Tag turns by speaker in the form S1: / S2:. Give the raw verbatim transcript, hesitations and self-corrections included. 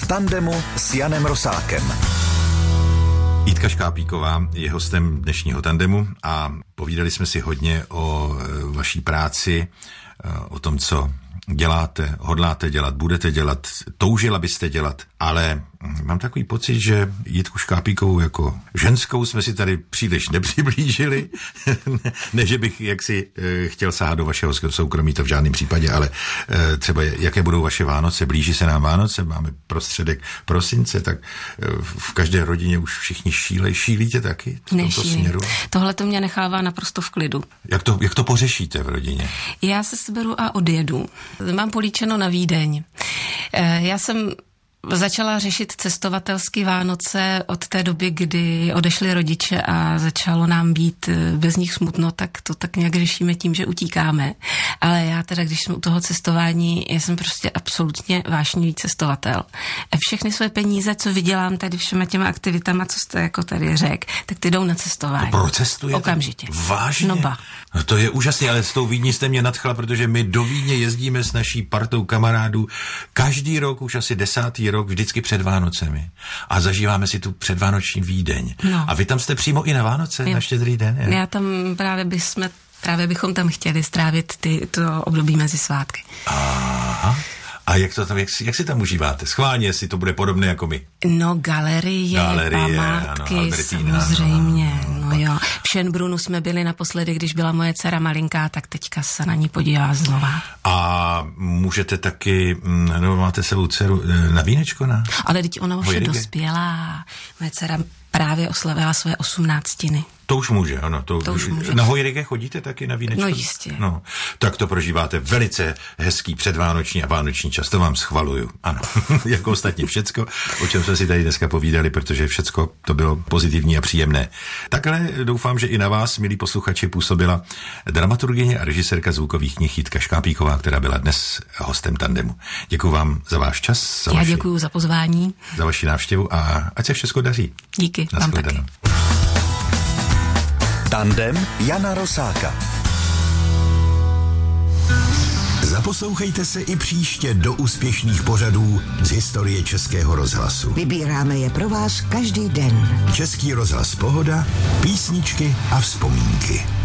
S1: tandemu s Janem Rosákem.
S2: Jitka Škápíková je hostem dnešního tandemu a povídali jsme si hodně o vaší práci, o tom, co děláte, hodláte dělat, budete dělat, toužila byste dělat, ale mám takový pocit, že Jitku Škápíkovou jako ženskou jsme si tady příliš nepřiblížili. Ne, že bych jaksi e, chtěl sahat do vašeho soukromí, to v žádném případě, ale e, třeba jaké budou vaše Vánoce, blíží se nám Vánoce, máme prostředek prosince, tak e, v každé rodině už všichni šílej. Šílíte taky v tomto směru?
S3: Tohle to mě nechává naprosto v klidu.
S2: Jak to, jak to pořešíte v rodině?
S3: Já se seberu a odjedu. Mám políčeno na Vídeň. E, já jsem začala řešit cestovatelský Vánoce od té doby, kdy odešli rodiče a začalo nám být bez nich smutno, tak to tak nějak řešíme tím, že utíkáme. Ale já teda, když jsem u toho cestování, já jsem prostě absolutně vášnivý cestovatel. Všechny své peníze, co vydělám tady všema těma aktivitama, co jste jako tady řek, tak ty jdou na cestování.
S2: No, procestujete?
S3: Okamžitě.
S2: Vážně?
S3: No ba.
S2: No to je úžasné, ale s tou Vídní jste mě nadchla, protože my do Vídně jezdíme s naší partou kamarádů každý rok, už asi desátý rok, vždycky před Vánocemi. A zažíváme si tu předvánoční Vídeň. No. A vy tam jste přímo i na Vánoce, jo. Na Štědrý den? Je?
S3: Já tam právě bychom, právě bychom tam chtěli strávit ty, to období mezi svátky.
S2: Aha. A jak to tam, jak, jak si tam užíváte? Schválně, jestli to bude podobné jako my.
S3: No, galerie, galerie památky, ano, samozřejmě. Ano, no jo. V Schönbrunnu jsme byli naposledy, když byla moje dcera malinká, tak teďka se na ní podívá znova.
S2: A můžete taky, no máte svou dceru na vínečko, na?
S3: Ale teď ona už je dospělá. Moje dcera právě oslavila své osmnáctiny.
S2: To už může, ano. To,
S3: to už může.
S2: Na Hojrige chodíte taky na vínečko?
S3: No jistě.
S2: No, tak to prožíváte velice hezký předvánoční a vánoční čas, to vám schvaluju. Ano, jako ostatně všecko, o čem jsme si tady dneska povídali, protože všecko to bylo pozitivní a příjemné. Takhle doufám, že i na vás, milí posluchači, působila dramaturgyně a režisérka zvukových knih Jitka Škápíková, která byla dnes hostem tandemu. Děkuju vám za váš čas. Za
S3: Já
S2: vaši,
S3: děkuju za pozvání.
S2: Za vaši návštěvu a ať se všechno daří.
S3: Díky, vám taky.
S1: Tandem Jana Rosáka. Zaposlouchejte se i příště do úspěšných pořadů z historie Českého rozhlasu.
S4: Vybíráme je pro vás každý den.
S1: Český rozhlas Pohoda, písničky a vzpomínky.